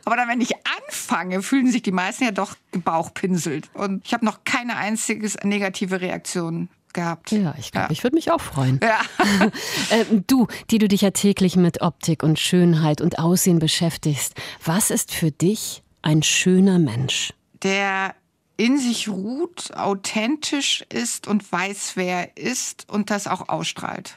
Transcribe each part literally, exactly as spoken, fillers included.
Aber dann, wenn ich anfange, fühlen sich die meisten ja doch gebauchpinselt. Und ich habe noch keine einzige negative Reaktion gehabt. Ja, ich glaube, ja. ich würde mich auch freuen. Ja. äh, du, die du dich ja täglich mit Optik und Schönheit und Aussehen beschäftigst, was ist für dich ein schöner Mensch? Der in sich ruht, authentisch ist und weiß, wer er ist und das auch ausstrahlt.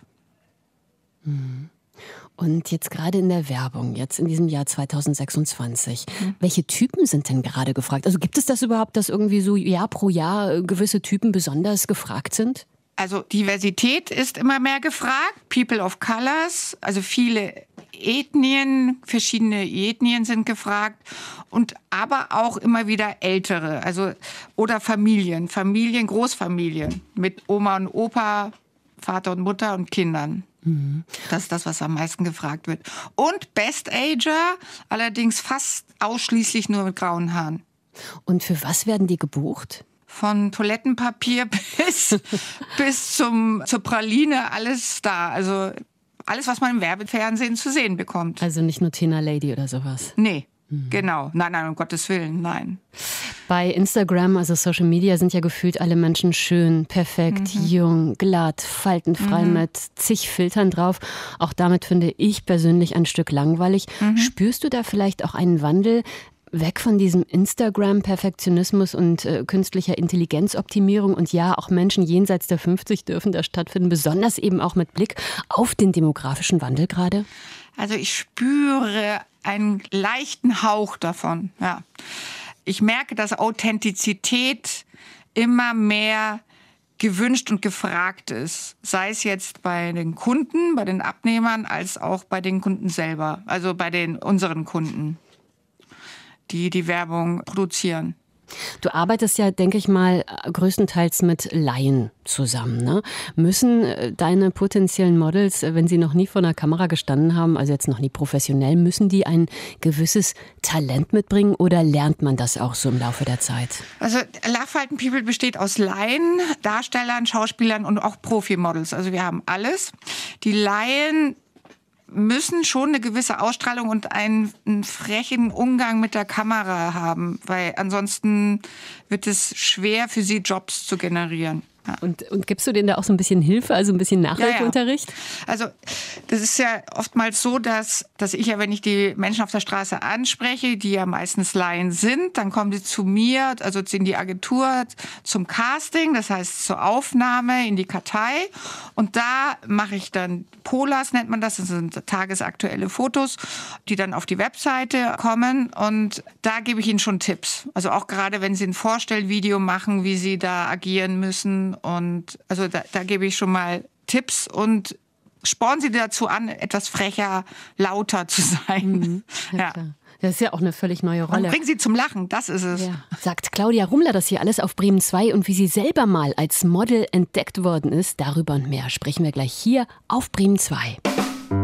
Und jetzt gerade in der Werbung, jetzt in diesem Jahr zweitausendsechsundzwanzig, mhm. welche Typen sind denn gerade gefragt? Also gibt es das überhaupt, dass irgendwie so Jahr pro Jahr gewisse Typen besonders gefragt sind? Also Diversität ist immer mehr gefragt, People of Colors, also viele Ethnien, verschiedene Ethnien sind gefragt und aber auch immer wieder Ältere, also oder Familien, Familien, Großfamilien mit Oma und Opa, Vater und Mutter und Kindern. Mhm. Das ist das, was am meisten gefragt wird. Und Best Ager, allerdings fast ausschließlich nur mit grauen Haaren. Und für was werden die gebucht? Von Toilettenpapier bis, bis zum, zur Praline, alles da. Also alles, was man im Werbefernsehen zu sehen bekommt. Also nicht nur Tina Lady oder sowas? Nee, mhm. genau. Nein, nein, um Gottes Willen, nein. Bei Instagram, also Social Media, sind ja gefühlt alle Menschen schön, perfekt, mhm. jung, glatt, faltenfrei mhm. mit zig Filtern drauf. Auch damit finde ich persönlich ein Stück langweilig. Mhm. Spürst du da vielleicht auch einen Wandel weg von diesem Instagram-Perfektionismus und äh, künstlicher Intelligenzoptimierung? Und ja, auch Menschen jenseits der fünfzig dürfen da stattfinden, besonders eben auch mit Blick auf den demografischen Wandel gerade? Also ich spüre einen leichten Hauch davon, ja. Ich merke, dass Authentizität immer mehr gewünscht und gefragt ist. Sei es jetzt bei den Kunden, bei den Abnehmern, als auch bei den Kunden selber. Also bei den unseren Kunden, die die Werbung produzieren. Du arbeitest ja, denke ich mal, größtenteils mit Laien zusammen, ne? Müssen deine potenziellen Models, wenn sie noch nie vor einer Kamera gestanden haben, also jetzt noch nie professionell, müssen die ein gewisses Talent mitbringen oder lernt man das auch so im Laufe der Zeit? Also Love Falten People besteht aus Laien, Darstellern, Schauspielern und auch Profimodels. Also wir haben alles. Die Laien müssen schon eine gewisse Ausstrahlung und einen, einen frechen Umgang mit der Kamera haben, weil ansonsten wird es schwer für sie, Jobs zu generieren. Ja. Und, und gibst du denen da auch so ein bisschen Hilfe, also ein bisschen Nachhilfeunterricht? Ja, ja. Also das ist ja oftmals so, dass, dass ich ja, wenn ich die Menschen auf der Straße anspreche, die ja meistens Laien sind, dann kommen sie zu mir, also in die Agentur zum Casting, das heißt zur Aufnahme in die Kartei. Und da mache ich dann Polars, nennt man das, das sind tagesaktuelle Fotos, die dann auf die Webseite kommen. Und da gebe ich ihnen schon Tipps. Also auch gerade, wenn sie ein Vorstellvideo machen, wie sie da agieren müssen. Und also da, da gebe ich schon mal Tipps und spornen sie dazu an, etwas frecher, lauter zu sein. Mhm. Ja, ja. Klar. Das ist ja auch eine völlig neue Rolle. Und bringen sie zum Lachen, das ist es. Ja. Sagt Claudia Rumler das hier alles auf Bremen zwei und wie sie selber mal als Model entdeckt worden ist, darüber und mehr sprechen wir gleich hier auf Bremen zwei.